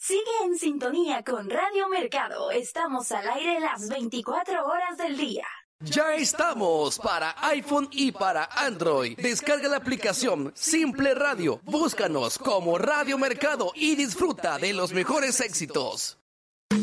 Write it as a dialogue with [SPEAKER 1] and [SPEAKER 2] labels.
[SPEAKER 1] Sigue en sintonía con Radio Mercado. Estamos al aire las 24 horas del día.
[SPEAKER 2] Ya estamos para iPhone y para Android. Descarga la aplicación Simple Radio. Búscanos como Radio Mercado y disfruta de los mejores éxitos.